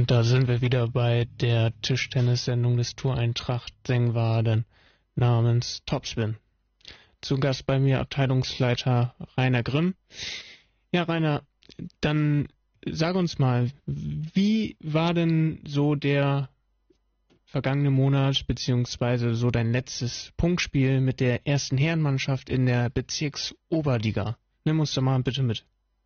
Und da sind wir wieder bei der Tischtennis-Sendung des Tour Eintracht Sengwarden namens Topspin. Zu Gast bei mir Abteilungsleiter Rainer Grimm. Ja, Rainer, dann sag uns mal, wie war denn so der vergangene Monat, beziehungsweise so dein letztes Punktspiel mit der ersten Herrenmannschaft in der Bezirksoberliga? Nimm uns doch mal bitte mit.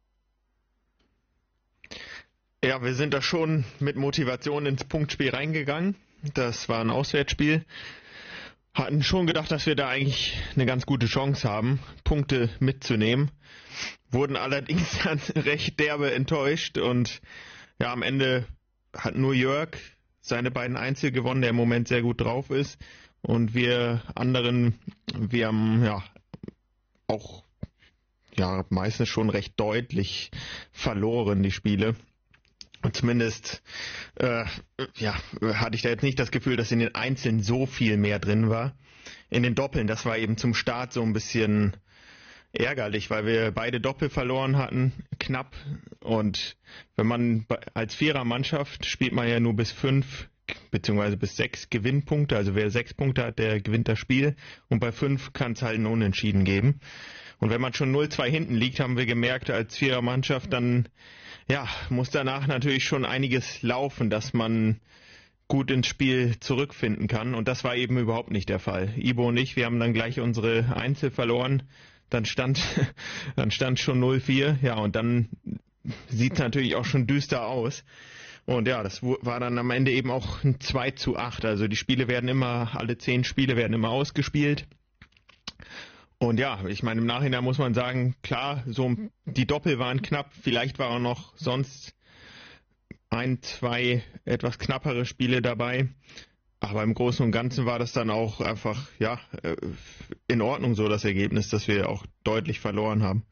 Ja, wir sind da schon mit Motivation ins Punktspiel reingegangen. Das war ein Auswärtsspiel. Hatten schon gedacht, dass wir da eigentlich eine ganz gute Chance haben, Punkte mitzunehmen. Wurden allerdings dann recht derbe enttäuscht und ja, am Ende hat nur Jörg seine beiden Einzel gewonnen, der im Moment sehr gut drauf ist. Und wir anderen, wir haben ja auch meistens schon recht deutlich verloren, die Spiele. Und zumindest hatte ich da jetzt nicht das Gefühl, dass in den Einzeln so viel mehr drin war. In den Doppeln, das war eben zum Start so ein bisschen ärgerlich, weil wir beide Doppel verloren hatten, knapp. Und wenn man als Vierermannschaft spielt man ja nur bis 5 beziehungsweise bis 6 Gewinnpunkte. Also wer 6 Punkte hat, der gewinnt das Spiel. Und bei 5 kann es halt ein Unentschieden geben. Und wenn man schon 0-2 hinten liegt, haben wir gemerkt, als Vierermannschaft, dann muss danach natürlich schon einiges laufen, dass man gut ins Spiel zurückfinden kann. Und das war eben überhaupt nicht der Fall. Ibo und ich, wir haben dann gleich unsere Einzel verloren. Dann stand schon 0-4. Ja, und dann sieht es natürlich auch schon düster aus. Und ja, das war dann am Ende eben auch ein 2-8. Also die Spiele werden alle 10 Spiele werden immer ausgespielt. Und ja, ich meine, im Nachhinein muss man sagen, klar, so die Doppel waren knapp, vielleicht waren auch noch sonst 1, 2 etwas knappere Spiele dabei. Aber im Großen und Ganzen war das dann auch einfach, in Ordnung so, das Ergebnis, dass wir auch deutlich verloren haben.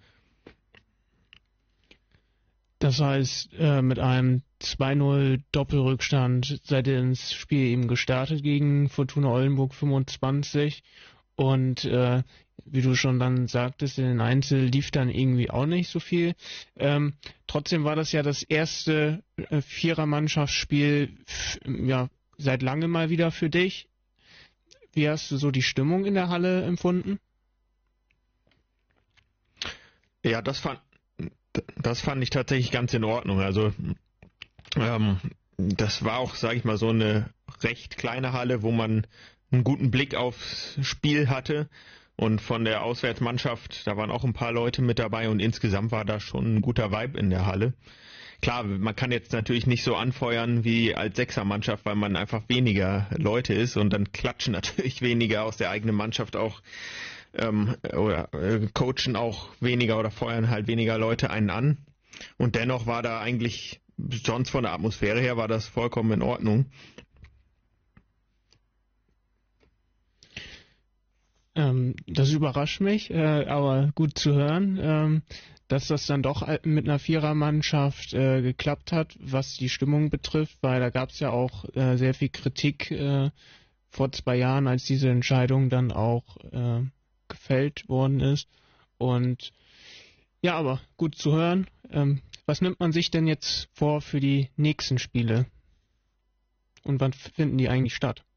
Das heißt, mit einem 2-0 Doppelrückstand seid ihr ins Spiel eben gestartet gegen Fortuna Oldenburg 25 und wie du schon dann sagtest, in den Einzel lief dann irgendwie auch nicht so viel. Trotzdem war das ja das erste Vierermannschaftsspiel seit langem mal wieder für dich. Wie hast du so die Stimmung in der Halle empfunden? Ja, das fand ich tatsächlich ganz in Ordnung. Also das war auch, sage ich mal, so eine recht kleine Halle, wo man einen guten Blick aufs Spiel hatte. Und von der Auswärtsmannschaft, da waren auch ein paar Leute mit dabei und insgesamt war da schon ein guter Vibe in der Halle. Klar, man kann jetzt natürlich nicht so anfeuern wie als Sechsermannschaft, weil man einfach weniger Leute ist und dann klatschen natürlich weniger aus der eigenen Mannschaft auch oder coachen auch weniger oder feuern halt weniger Leute einen an. Und dennoch war da eigentlich, sonst von der Atmosphäre her, war das vollkommen in Ordnung. Das überrascht mich, aber gut zu hören, dass das dann doch mit einer Vierermannschaft geklappt hat, was die Stimmung betrifft, weil da gab es ja auch sehr viel Kritik vor 2 Jahren, als diese Entscheidung dann auch gefällt worden ist. Und ja, aber gut zu hören. Was nimmt man sich denn jetzt vor für die nächsten Spiele? Und wann finden die eigentlich statt?